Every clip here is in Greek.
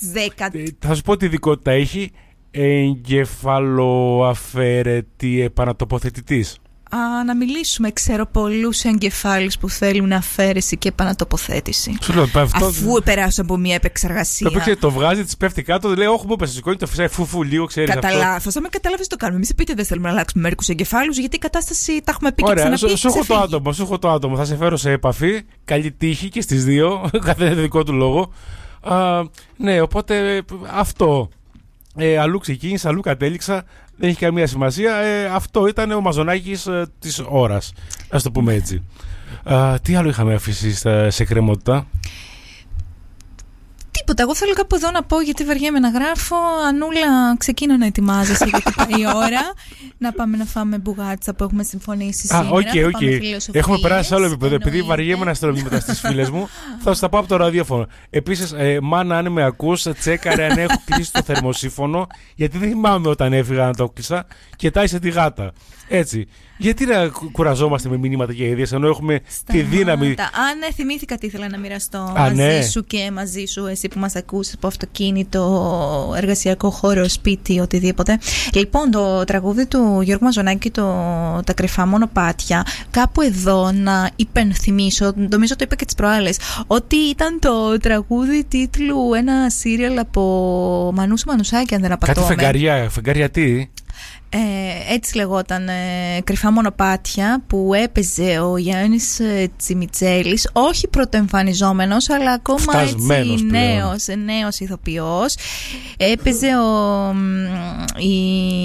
τις 10. Θα σου πω τι ειδικότητα έχει. Εγκεφαλοαφαιρετή επανατοποθετητής. Να μιλήσουμε. Ξέρω πολλούς εγκεφάλους που θέλουν αφαίρεση και επανατοποθέτηση. Σου λέω, αφού περάσουν από μια επεξεργασία. Το βγάζει, τη πέφτει κάτω, λέει: όχι, μου πέσει, σηκώνει, το φυσάει φουφού λίγο, ξέρει. Κατά λάθος. Αν με καταλάβεις, το κάνουμε. Εμείς επίτηδες δεν θέλουμε να αλλάξουμε μερικούς εγκεφάλους, γιατί η κατάσταση τα έχουμε πει και ξαναπεί. Σου έχω το άτομο. Θα σε φέρω σε επαφή. Καλή τύχη και στις δύο. Καθένα δικό του λόγο. Ναι, οπότε αυτό. Αλλού ξεκίνησα, αλλού κατέληξα. Δεν έχει καμία σημασία. Αυτό ήταν ο Μαζονάκης της ώρας. Ας το πούμε έτσι. Τι άλλο είχαμε αφήσει σε κρεμότητα? Τίποτα. Εγώ θέλω κάπου εδώ να πω, γιατί βαριέμαι να γράφω. Ανούλα, ξεκίνω να ετοιμάζεσαι γιατί πάει η ώρα. Να πάμε να φάμε μπουγάτσα που έχουμε συμφωνήσει σήμερα. Οκ. Έχουμε περάσει σε άλλο επίπεδο. Επειδή βαριέμαι να στέλνω μηνύματα στις φίλες μου, θα σου τα πάω από το ραδιόφωνο. Επίσης, μάνα, αν με ακούς, τσέκαρε αν έχω κλείσει το θερμοσύφωνο, γιατί δεν θυμάμαι όταν έφυγα να το κλείσα και τάισε τη γάτα. Έτσι. Γιατί να κουραζόμαστε με μηνύματα και ιδέες ενώ έχουμε τη δύναμη. Αν θυμήθηκα τι ήθελα να μοιραστώ μαζί σου και μαζί σου, εσύ που μας ακούς από αυτοκίνητο, εργασιακό χώρο, σπίτι, οτιδήποτε. Λοιπόν, το τραγούδι του Γιώργου Μαζονάκη, τα κρυφά μονοπάτια, κάπου εδώ να υπενθυμίσω, νομίζω το είπα και τις προάλλες, ότι ήταν το τραγούδι τίτλου ένα σύριαλ από Μανούσου Μανουσάκη, αν δεν απατώμε. Κάτι φεγγάρια τι? Έτσι λεγόταν, κρυφά μονοπάτια, που έπαιζε ο Γιάννης Τσιμιτσέλης, όχι πρωτοεμφανιζόμενος αλλά ακόμα έτσι νέος ηθοποιός. Έπαιζε η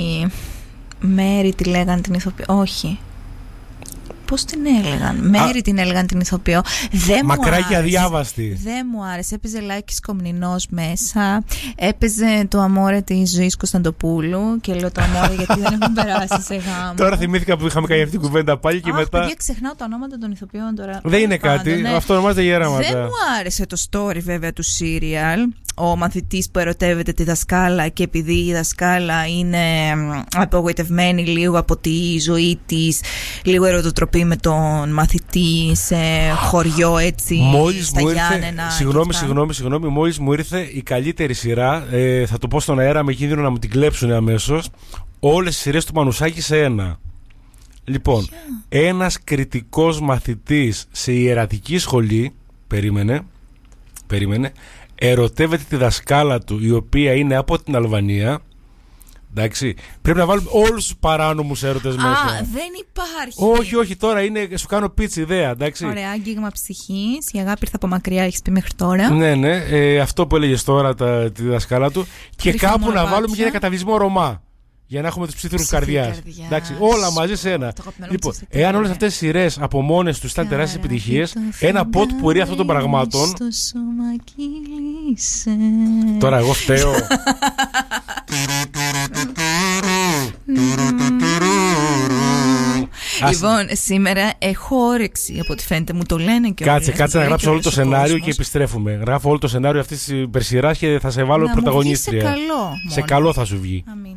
Μέρη, τη λέγανε την ηθοποιό, όχι, πώς την έλεγαν, Μέρη την έλεγαν την ηθοποιό. Μακρά και αδιάβαστη. Δεν μου άρεσε. Έπαιζε Λάκης Κομνηνός μέσα. Έπαιζε το αμόρε της Ζωής Κωνσταντοπούλου. Και λέω το αμόρε γιατί δεν έχουν περάσει σε γάμο. Τώρα θυμήθηκα που είχαμε κάνει αυτή την κουβέντα πάλι και μετά. Παιδιά, ξεχνάω τα ονόματα των ηθοποιών τώρα. Δεν είναι κάτι. Ναι. Αυτό ονομάζεται γέραματα. Δεν μου άρεσε το story βέβαια του σύριαλ. Ο μαθητής που ερωτεύεται τη δασκάλα και επειδή η δασκάλα είναι απογοητευμένη λίγο από τη ζωή της, λίγο ερωτοτροπή με τον μαθητή σε χωριό έτσι στα Γιάννενα. Συγγνώμη, μόλις μου ήρθε η καλύτερη σειρά, θα το πω στον αέρα με κίνδυνο να μου την κλέψουν αμέσως, όλες τις σειρές του Μανουσάκη σε ένα. Λοιπόν, ένας κριτικός μαθητής σε ιερατική σχολή, περίμενε, ερωτεύεται τη δασκάλα του, η οποία είναι από την Αλβανία. Εντάξει, πρέπει να βάλουμε όλους τους παράνομους έρωτες μέσα. Δεν υπάρχει. Όχι, τώρα είναι, σου κάνω πίτση ιδέα, εντάξει. Ωραία, άγγιγμα ψυχής. Η αγάπη ήρθε από μακριά, έχεις πει μέχρι τώρα. Ναι, αυτό που έλεγες τώρα τη δασκάλα του. Και κάπου να βάλουμε και ένα καταβλισμό Ρωμά. Για να έχουμε τους ψήθυρους καρδιάς. Εντάξει, όλα μαζί σε ένα. Λοιπόν, εάν όλες αυτές οι σειρές από μόνες τους ήταν τεράστιες επιτυχίες, ένα ποτ πουρί αυτών των πραγμάτων. Τώρα εγώ φταίω. Λοιπόν, σήμερα έχω όρεξη από ό,τι φαίνεται, μου το λένε και όλοι. Κάτσε να γράψω όλο το σενάριο και επιστρέφουμε. Γράφω όλο το σενάριο αυτής της περσιράς και θα σε βάλω πρωταγωνίστρια. Σε καλό. Σε καλό θα σου βγει.